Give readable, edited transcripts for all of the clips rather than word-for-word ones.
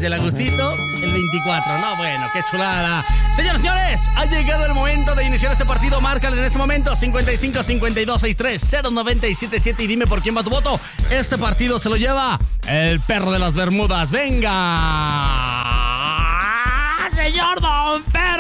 y el Agustito el 24. No, bueno, qué chulada. Señores, señores, ha llegado el momento de iniciar este partido. Márcale en este momento 55 52 63 0977 y dime por quién va tu voto. Este partido se lo lleva el perro de las Bermudas. ¡Venga! ¡Señor Don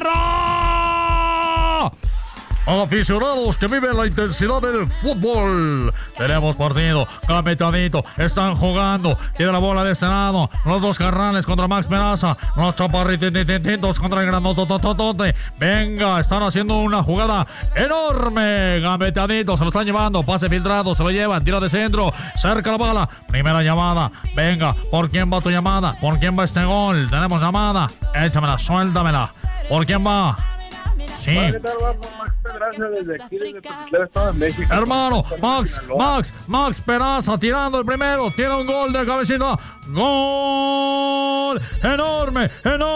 Perro! Aficionados que viven la intensidad del fútbol. Tenemos partido, capitadito, están jugando. Tiene la bola de este lado. Los dos carnales contra Max Peraza. Los chaparrititos contra el grandotototote. Venga, están haciendo una jugada enorme. Gambetadito, se lo están llevando. Pase filtrado, se lo llevan. Tiro de centro, cerca la bala. Primera llamada. Venga, ¿por quién va tu llamada? ¿Por quién va este gol? Tenemos llamada. Échamela, suéltamela. ¿Por quién va? Sí. ¿Qué tal? Vamos, Max Peraza desde aquí, desde Tuxtla, Estado de México. Hermano, Max Peraza tirando el primero. Tiene un gol de cabecita. ¡Gol! ¡Enorme!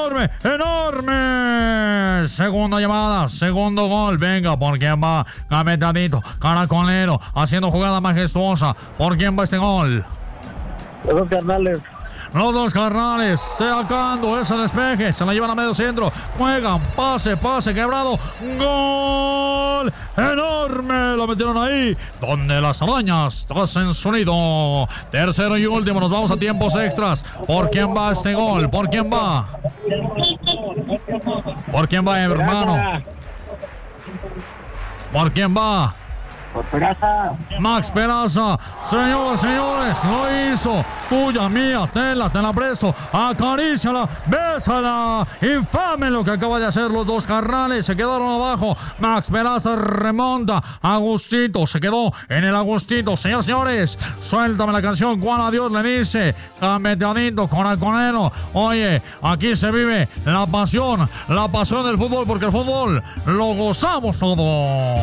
Segunda llamada, segundo gol. Venga, ¿por quién va? Gametadito, caracolero, haciendo jugada majestuosa. ¿Por quién va este gol? Los dos carnales. Los dos carnales sacando ese despeje, se la llevan a medio centro, juegan, pase quebrado, gol enorme, lo metieron ahí, donde las arañas hacen su nido. Tercero y último, nos vamos a tiempos extras. ¿Por quién va este gol? ¿Por quién va? ¿Por quién va, hermano? ¿Por quién va? Max Peraza, señores, lo hizo. Tuya, mía, te la presto. Acaríciala, bésala. Infame lo que acaba de hacer los dos carnales. Se quedaron abajo. Max Peraza remonta. Agustito se quedó en el Agustito. Señores, suéltame la canción. Juan a Dios le dice. Cameteadito con Alconero. Oye, aquí se vive la pasión del fútbol, porque el fútbol lo gozamos todo.